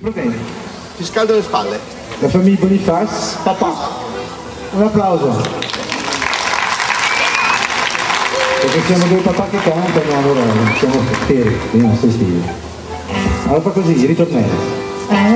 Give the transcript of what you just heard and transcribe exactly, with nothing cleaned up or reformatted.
problemi. Ti scaldo le spalle. La famiglia Bonifaz, Papà. un applauso. Perché siamo due papà che cantano, allora siamo feri, io non sto stile. Allora fa così, ritornello.